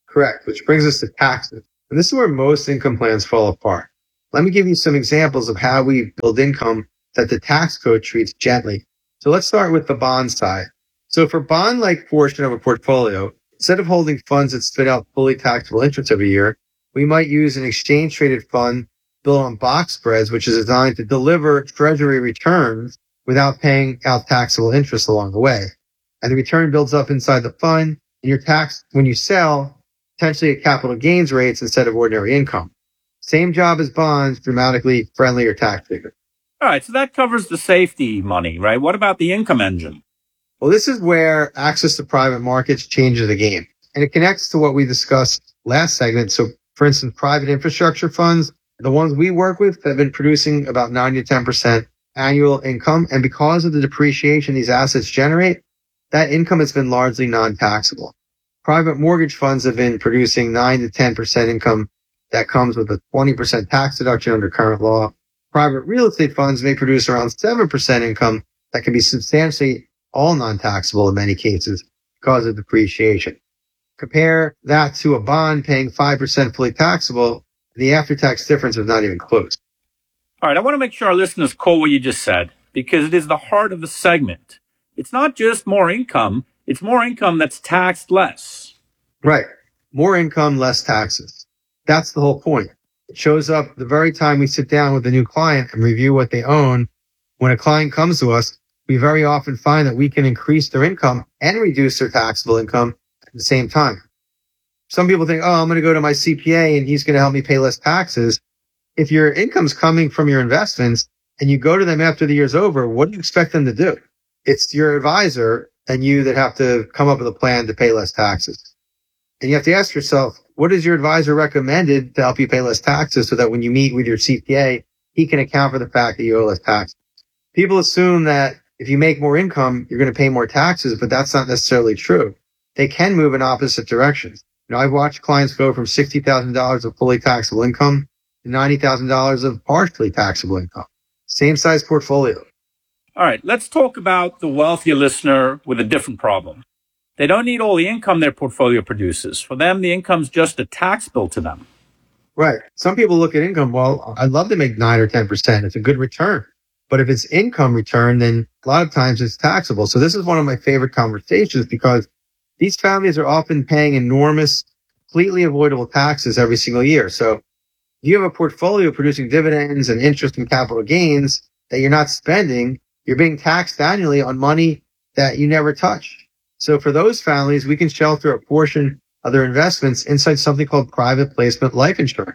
Correct, which brings us to taxes. And this is where most income plans fall apart. Let me give you some examples of how we build income that the tax code treats gently. So let's start with the bond side. So for bond-like portion of a portfolio, instead of holding funds that spit out fully taxable interest every year, we might use an exchange-traded fund built on box spreads, which is designed to deliver treasury returns without paying out taxable interest along the way. And the return builds up inside the fund, and you're taxed when you sell, potentially at capital gains rates instead of ordinary income. Same job as bonds, dramatically friendlier tax figure. All right, so that covers the safety money, right? What about the income engine? Well, this is where access to private markets changes the game. And it connects to what we discussed last segment. So, for instance, private infrastructure funds, the ones we work with have been producing about 9 to 10% annual income. And because of the depreciation these assets generate, that income has been largely non-taxable. Private mortgage funds have been producing 9 to 10% income that comes with a 20% tax deduction under current law. Private real estate funds may produce around 7% income that can be substantially all non-taxable in many cases because of depreciation. Compare that to a bond paying 5% fully taxable, the after-tax difference is not even close. All right, I want to make sure our listeners caught what you just said, because it is the heart of the segment. It's not just more income, it's more income that's taxed less. Right. More income, less taxes. That's the whole point. It shows up the very time we sit down with a new client and review what they own. When a client comes to us, we very often find that we can increase their income and reduce their taxable income at the same time. Some people think, oh, I'm going to go to my CPA and he's going to help me pay less taxes. If your income's coming from your investments and you go to them after the year's over, what do you expect them to do? It's your advisor and you that have to come up with a plan to pay less taxes. And you have to ask yourself, what is your advisor recommended to help you pay less taxes so that when you meet with your CPA, he can account for the fact that you owe less taxes? People assume that if you make more income, you're going to pay more taxes, but that's not necessarily true. They can move in opposite directions. You know, I've watched clients go from $60,000 of fully taxable income to $90,000 of partially taxable income. Same size portfolio. All right, let's talk about the wealthier listener with a different problem. They don't need all the income their portfolio produces. For them, the income's just a tax bill to them. Right. Some people look at income, well, I'd love to make 9 or 10%. It's a good return. But if it's income return, then a lot of times it's taxable. So this is one of my favorite conversations because these families are often paying enormous, completely avoidable taxes every single year. So if you have a portfolio producing dividends and interest and capital gains that you're not spending, you're being taxed annually on money that you never touch. So for those families, we can shelter a portion of their investments inside something called private placement life insurance,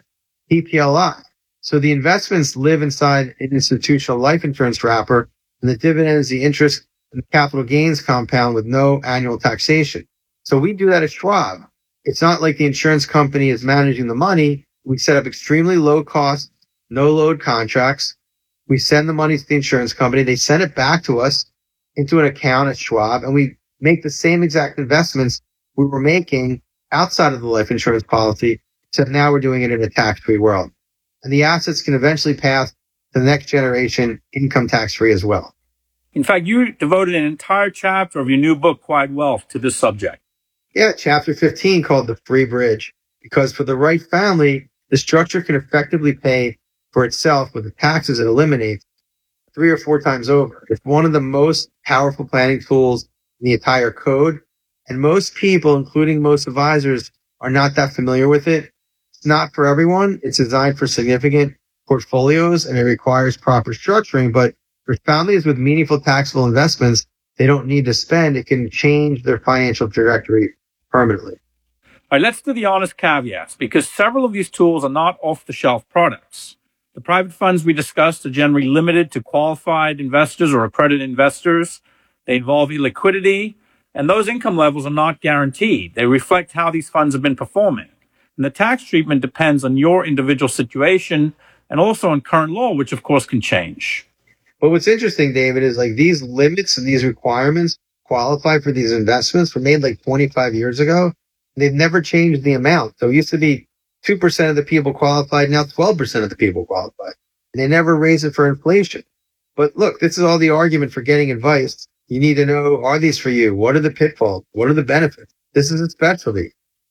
PPLI. So the investments live inside an institutional life insurance wrapper, and the dividends, the interest, and the capital gains compound with no annual taxation. So we do that at Schwab. It's not like the insurance company is managing the money. We set up extremely low cost, no load contracts. We send the money to the insurance company. They send it back to us into an account at Schwab, and we make the same exact investments we were making outside of the life insurance policy, except now we're doing it in a tax-free world. And the assets can eventually pass to the next generation income tax-free as well. In fact, you devoted an entire chapter of your new book, Quiet Wealth, to this subject. Yeah, chapter 15 called The Free Bridge, because for the right family, the structure can effectively pay for itself with the taxes it eliminates 3 or 4 times over. It's one of the most powerful planning tools in the entire code. And most people, including most advisors, are not that familiar with it. It's not for everyone. It's designed for significant portfolios and it requires proper structuring. But for families with meaningful taxable investments, they don't need to spend. It can change their financial trajectory permanently. All right, let's do the honest caveats, because several of these tools are not off-the-shelf products. The private funds we discussed are generally limited to qualified investors or accredited investors. They involve illiquidity, and those income levels are not guaranteed. They reflect how these funds have been performing. And the tax treatment depends on your individual situation and also on current law, which of course can change. But what's interesting, David, is like these limits and these requirements qualify for these investments were made like 25 years ago. They've never changed the amount. So it used to be 2% of the people qualified, now 12% of the people qualified. And they never raise it for inflation. But look, this is all the argument for getting advice. You need to know, are these for you? What are the pitfalls? What are the benefits? This is a specialty.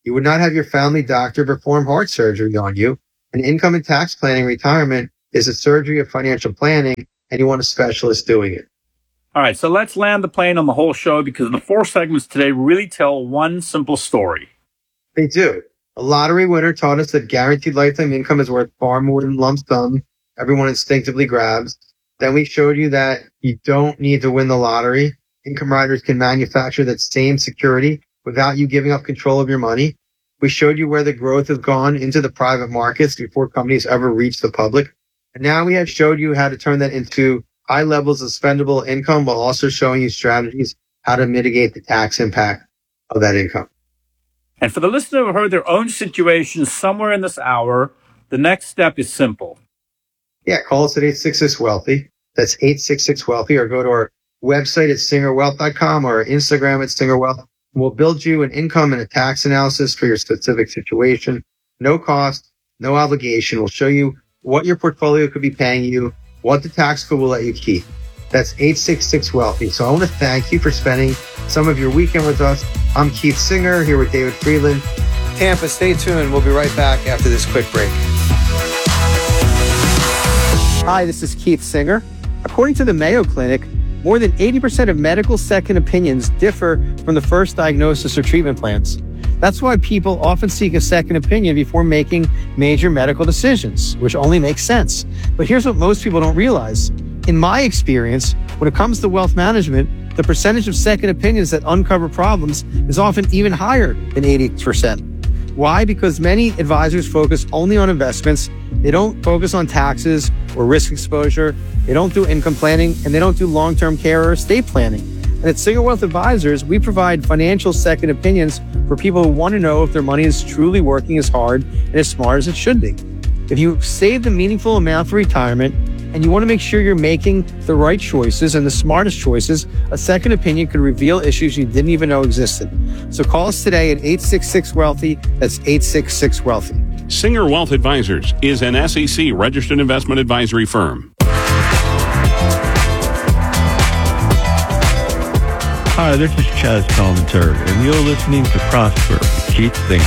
You would not have your family doctor perform heart surgery on you. And income and tax planning retirement is a surgery of financial planning, and you want a specialist doing it. All right, so let's land the plane on the whole show because the 4 segments today really tell one simple story. They do. A lottery winner taught us that guaranteed lifetime income is worth far more than lump sum everyone instinctively grabs. Then we showed you that you don't need to win the lottery. Income riders can manufacture that same security without you giving up control of your money. We showed you where the growth has gone into the private markets before companies ever reach the public. And now we have showed you how to turn that into high levels of spendable income while also showing you strategies how to mitigate the tax impact of that income. And for the listener who heard their own situation somewhere in this hour, the next step is simple. Yeah, call us at 866-WEALTHY. That's 866-WEALTHY, or go to our website at singerwealth.com or our Instagram at singerwealth. We'll build you an income and a tax analysis for your specific situation. No cost, no obligation. We'll show you what your portfolio could be paying you, what the tax code will let you keep. That's 866-WEALTHY. So I want to thank you for spending some of your weekend with us. I'm Keith Singer here with David Friedland. Tampa, stay tuned. We'll be right back after this quick break. Hi, this is Keith Singer. According to the Mayo Clinic, more than 80% of medical second opinions differ from the first diagnosis or treatment plans. That's why people often seek a second opinion before making major medical decisions, which only makes sense. But here's what most people don't realize. In my experience, when it comes to wealth management, the percentage of second opinions that uncover problems is often even higher than 80%. Why? Because many advisors focus only on investments. They don't focus on taxes or risk exposure. They don't do income planning, and they don't do long-term care or estate planning. And at Singer Wealth Advisors, we provide financial second opinions for people who want to know if their money is truly working as hard and as smart as it should be. If you saved a meaningful amount for retirement and you want to make sure you're making the right choices and the smartest choices, a second opinion could reveal issues you didn't even know existed. So call us today at 866-WEALTHY. That's 866-WEALTHY. Singer Wealth Advisors is an SEC registered investment advisory firm. Hi, this is Chaz Palmenter, and you're listening to Prosper with Keith Singer.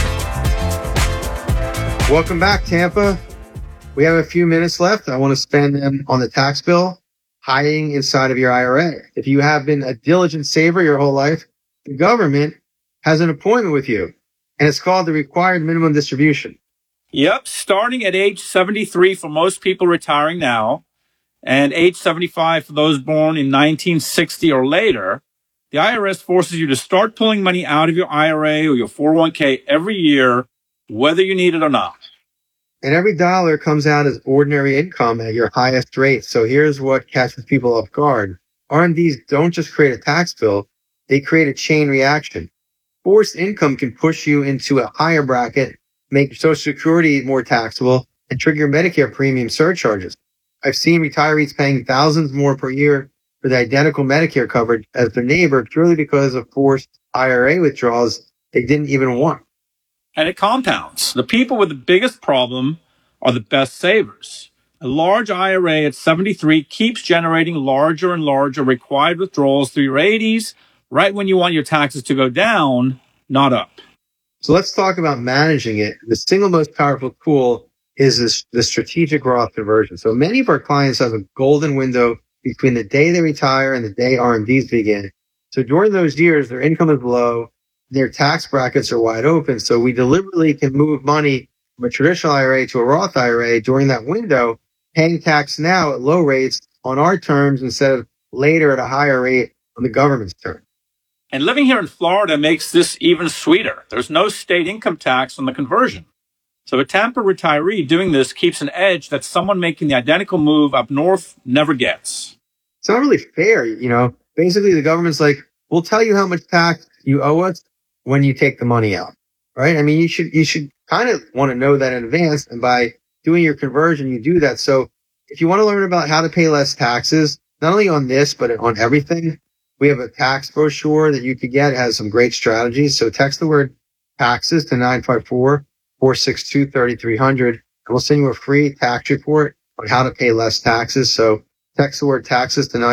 Welcome back, Tampa. We have a few minutes left. I want to spend them on the tax bill hiding inside of your IRA. If you have been a diligent saver your whole life, the government has an appointment with you, and it's called the required minimum distribution. Yep, starting at age 73 for most people retiring now, and age 75 for those born in 1960 or later, the IRS forces you to start pulling money out of your IRA or your 401k every year, whether you need it or not. And every dollar comes out as ordinary income at your highest rate. So here's what catches people off guard. RMDs don't just create a tax bill, they create a chain reaction. Forced income can push you into a higher bracket, make Social Security more taxable, and trigger Medicare premium surcharges. I've seen retirees paying thousands more per year for the identical Medicare coverage as their neighbor purely because of forced IRA withdrawals they didn't even want. And it compounds. The people with the biggest problem are the best savers. A large IRA at 73 keeps generating larger and larger required withdrawals through your 80s, right when you want your taxes to go down, not up. So let's talk about managing it. The single most powerful tool is the strategic Roth conversion. So many of our clients have a golden window between the day they retire and the day RMDs begin. So during those years, their income is low, their tax brackets are wide open. So we deliberately can move money from a traditional IRA to a Roth IRA during that window, paying tax now at low rates on our terms instead of later at a higher rate on the government's terms. And living here in Florida makes this even sweeter. There's no state income tax on the conversion. So a Tampa retiree doing this keeps an edge that someone making the identical move up north never gets. It's not really fair, you know. Basically, the government's like, we'll tell you how much tax you owe us when you take the money out, right? I mean, you should kind of want to know that in advance. And by doing your conversion, you do that. So if you want to learn about how to pay less taxes, not only on this, but on everything, we have a tax brochure that you could get. It has some great strategies. So text the word taxes to 954-462-3300, and we'll send you a free tax report on how to pay less taxes. So text the word taxes to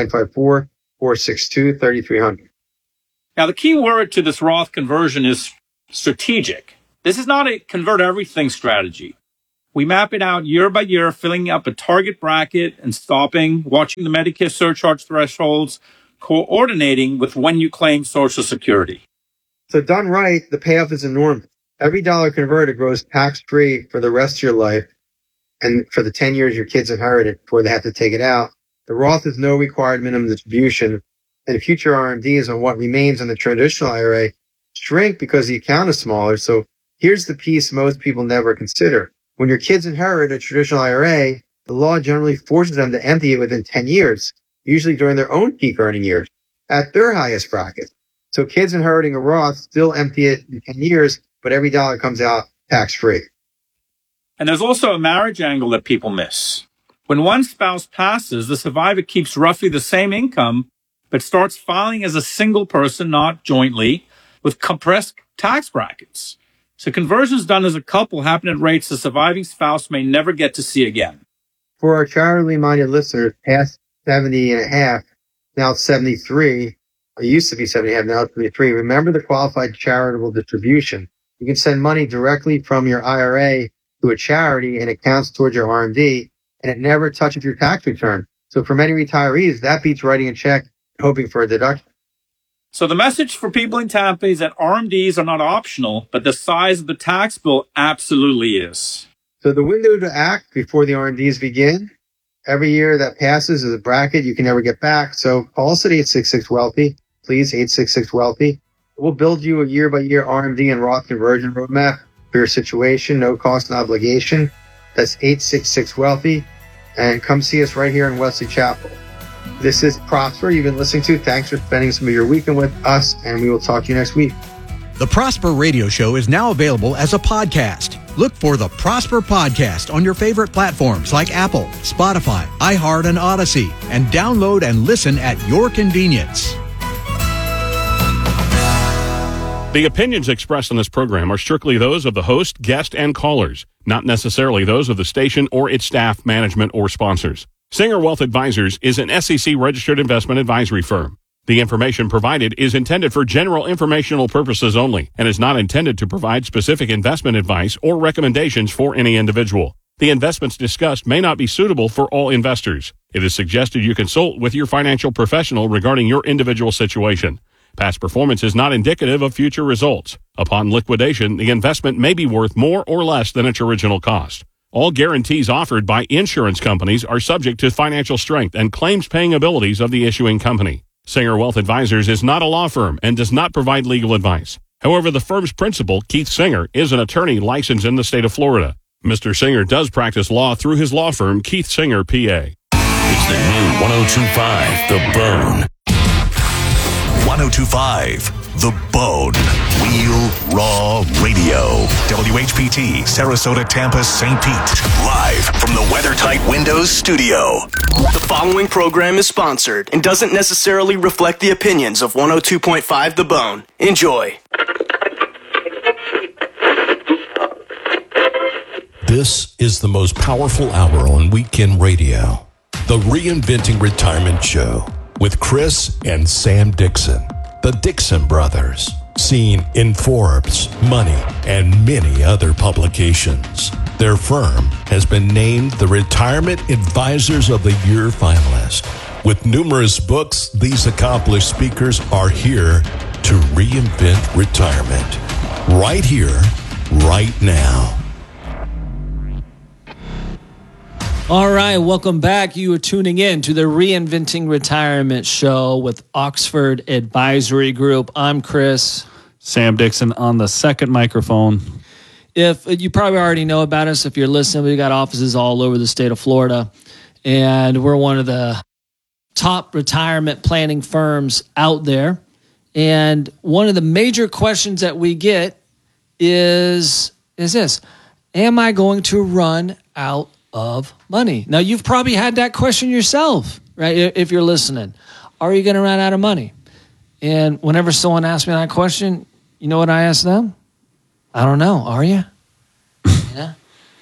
954-462-3300. Now, the key word to this Roth conversion is strategic. This is not a convert everything strategy. We map it out year by year, filling up a target bracket and stopping, watching the Medicare surcharge thresholds, coordinating with when you claim Social Security. So done right, the payoff is enormous. Every dollar converted grows tax-free for the rest of your life and for the 10 years your kids inherit it before they have to take it out. The Roth is no required minimum distribution, and future RMDs on what remains on the traditional IRA shrink because the account is smaller. So here's the piece most people never consider. When your kids inherit a traditional IRA, the law generally forces them to empty it within 10 years, usually during their own peak earning years, at their highest bracket. So kids inheriting a Roth still empty it in 10 years, but every dollar comes out tax-free. And there's also a marriage angle that people miss. When one spouse passes, the survivor keeps roughly the same income, but starts filing as a single person, not jointly, with compressed tax brackets. So conversions done as a couple happen at rates the surviving spouse may never get to see again. For our charitably minded listeners, past 70 and a half, now it's 73, it used to be 70 and a half, now it's 73. Remember the qualified charitable distribution. You can send money directly from your IRA to a charity and it counts towards your RMD, and it never touches your tax return. So for many retirees, that beats writing a check and hoping for a deduction. So the message for people in Tampa is that RMDs are not optional, but the size of the tax bill absolutely is. So the window to act before the RMDs begin, every year that passes is a bracket you can never get back. So call us at 866-WEALTHY, please, 866-WEALTHY. We'll build you a year-by-year RMD and Roth conversion roadmap for your situation, no cost and obligation. That's 866-WEALTHY. And come see us right here in Wesley Chapel. This is Prosper you've been listening to. Thanks for spending some of your weekend with us, and we will talk to you next week. The Prosper Radio Show is now available as a podcast. Look for the Prosper Podcast on your favorite platforms like Apple, Spotify, iHeart, and Odyssey, and download and listen at your convenience. The opinions expressed in this program are strictly those of the host, guest, and callers, not necessarily those of the station or its staff, management, or sponsors. Singer Wealth Advisors is an SEC-registered investment advisory firm. The information provided is intended for general informational purposes only and is not intended to provide specific investment advice or recommendations for any individual. The investments discussed may not be suitable for all investors. It is suggested you consult with your financial professional regarding your individual situation. Past performance is not indicative of future results. Upon liquidation, the investment may be worth more or less than its original cost. All guarantees offered by insurance companies are subject to financial strength and claims-paying abilities of the issuing company. Singer Wealth Advisors is not a law firm and does not provide legal advice. However, the firm's principal, Keith Singer, is an attorney licensed in the state of Florida. Mr. Singer does practice law through his law firm, Keith Singer, PA. It's the new 102.5 The Bone. 102.5 The Bone. Real Raw Radio. WHPT, Sarasota, Tampa, St. Pete. Live from the WeatherTight Windows studio. The following program is sponsored and doesn't necessarily reflect the opinions of 102.5 The Bone. Enjoy. This is the most powerful hour on weekend radio. The Reinventing Retirement Show with Chris and Sam Dixon. The Dixon Brothers, seen in Forbes, Money, and many other publications. Their firm has been named the Retirement Advisors of the Year finalist. With numerous books, these accomplished speakers are here to reinvent retirement. Right here, right now. All right, welcome back. You are tuning in to the Reinventing Retirement Show with Oxford Advisory Group. I'm Chris. Sam Dixon on the second microphone. If you probably already know about us, if you're listening, we got offices all over the state of Florida, and we're one of the top retirement planning firms out there. And one of the major questions that we get is this: am I going to run out of money? Now, you've probably had that question yourself, right? If you're listening, are you going to run out of money? And whenever someone asks me that question, you know what I ask them? I don't know. Are you? Yeah.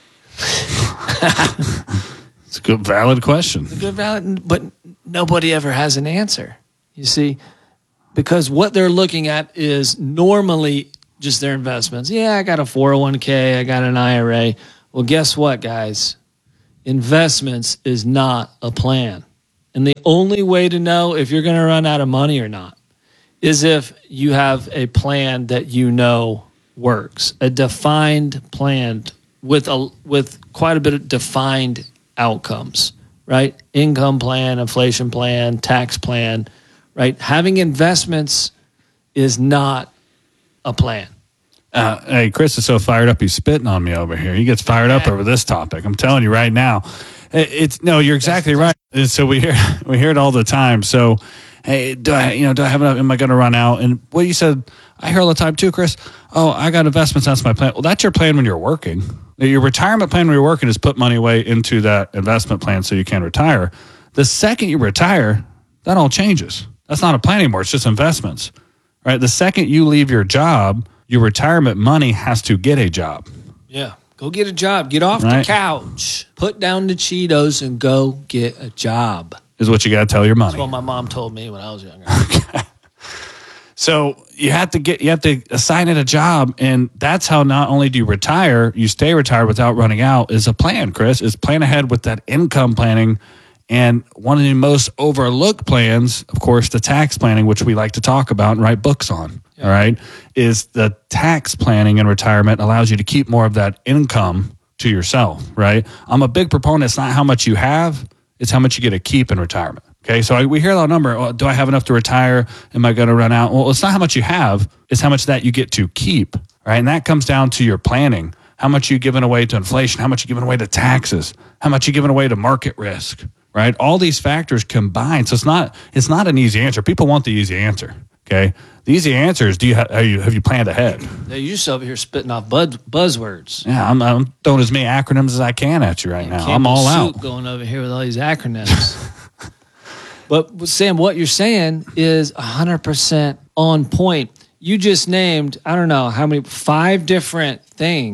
It's a good, valid question. It's a good, valid, but nobody ever has an answer. You see, because what they're looking at is normally just their investments. Yeah, I got a 401k, I got an IRA. Well, guess what, guys? Investments is not a plan. And the only way to know if you're going to run out of money or not is if you have a plan that you know works, a defined plan with quite a bit of defined outcomes, right? Income plan, inflation plan, tax plan, right? Having investments is not a plan. Hey, Chris is so fired up, he's spitting on me over here. He gets fired up over this topic. I'm telling you right now. You're exactly right. And so we hear it all the time. So, hey, do I have enough? Am I going to run out? And what you said, I hear all the time too, Chris. Oh, I got investments. That's my plan. Well, that's your plan when you're working. Your retirement plan when you're working is put money away into that investment plan so you can retire. The second you retire, that all changes. That's not a plan anymore. It's just investments, right? The second you leave your job, your retirement money has to get a job. Yeah. Go get a job. Get off the couch. Put down the Cheetos and go get a job. Is what you got to tell your money. That's what my mom told me when I was younger. Okay. So you have to assign it a job, and that's how not only do you retire, you stay retired without running out. Is a plan, Chris. Is plan ahead with that income planning, and one of the most overlooked plans, of course, the tax planning, which we like to talk about and write books on. All right, is the tax planning in retirement allows you to keep more of that income to yourself, right? I'm a big proponent. It's not how much you have, it's how much you get to keep in retirement. Okay, so we hear that number. Oh, do I have enough to retire? Am I going to run out? Well, it's not how much you have, it's how much that you get to keep, right? And that comes down to your planning. How much you giving away to inflation? How much you giving away to taxes? How much you giving away to market risk, right? All these factors combined. So it's not an easy answer. People want the easy answer. Okay, the easy answer is: have you planned ahead? Yeah, you're just over here spitting off buzzwords. Yeah, I'm throwing as many acronyms as I can at you right now. I'm all out. Going over here with all these acronyms. But Sam, what you're saying is 100% on point. You just named, I don't know how many, 5 different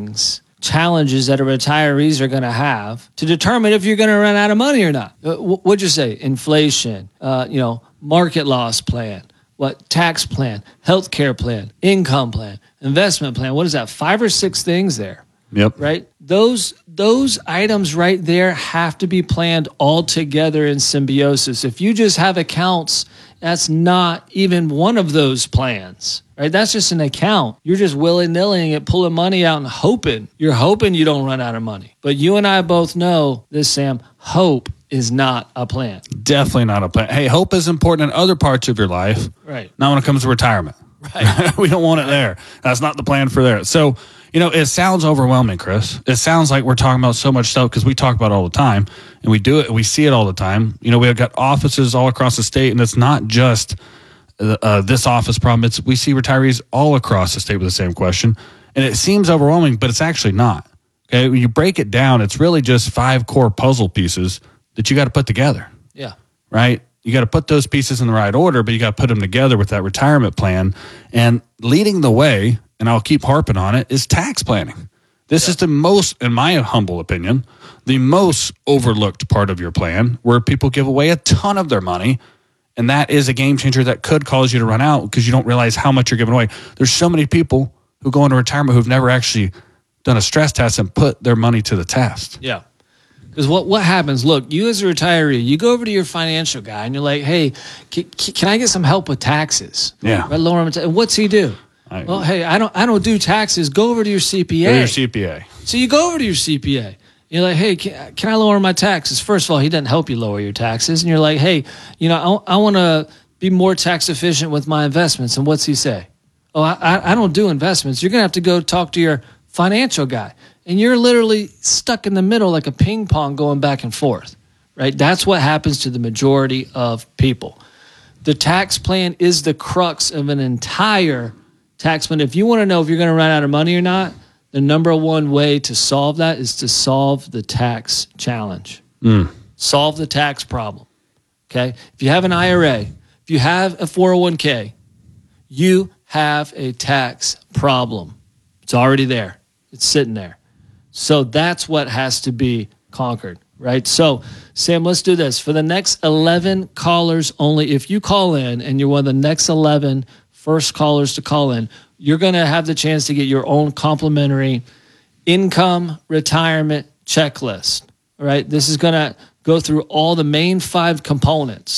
challenges that retirees are going to have to determine if you're going to run out of money or not. What'd you say? Inflation, market loss plan. What? Tax plan, healthcare plan, income plan, investment plan. What is that? 5 or 6 things there. Yep. Right? Those items right there have to be planned all together in symbiosis. If you just have accounts, that's not even one of those plans. Right? That's just an account. You're just willy-nilly it, pulling money out and hoping. You're hoping you don't run out of money. But you and I both know this, Sam. Hope is not a plan. Definitely not a plan. Hey, hope is important in other parts of your life. Right. Not when it comes to retirement. Right. We don't want it there. That's not the plan for there. So, it sounds overwhelming, Chris. It sounds like we're talking about so much stuff because we talk about it all the time and we do it and we see it all the time. We've got offices all across the state, and it's not just this office problem. We see retirees all across the state with the same question, and it seems overwhelming, but it's actually not. Okay. When you break it down, it's really just 5 core puzzle pieces that you got to put together. Yeah. Right? You got to put those pieces in the right order, but you got to put them together with that retirement plan. And leading the way, and I'll keep harping on it, is tax planning. This is the most, in my humble opinion, the most overlooked part of your plan, where people give away a ton of their money. And that is a game changer that could cause you to run out because you don't realize how much you're giving away. There's so many people who go into retirement who've never actually done a stress test and put their money to the test. Yeah. Because what happens, look, you as a retiree, you go over to your financial guy and you're like, hey, can I get some help with taxes? Yeah. Right, lower and what's he do? Well, hey, I don't do taxes. Go over to your CPA. Go to your CPA. So you go over to your CPA. You're like, hey, can I lower my taxes? First of all, he doesn't help you lower your taxes. And you're like, hey, I want to be more tax efficient with my investments. And what's he say? Oh, I don't do investments. You're going to have to go talk to your financial guy. And you're literally stuck in the middle like a ping pong going back and forth, right? That's what happens to the majority of people. The tax plan is the crux of an entire tax plan. If you want to know if you're going to run out of money or not, the number one way to solve that is to solve the tax challenge. Solve the tax problem, okay? If you have an IRA, if you have a 401k, you have a tax problem. It's already there. It's sitting there. So that's what has to be conquered, right? So, Sam, let's do this. For the next 11 callers only, if you call in and you're one of the next 11 first callers to call in, you're going to have the chance to get your own complimentary income retirement checklist. All right. This is going to go through all the main 5 components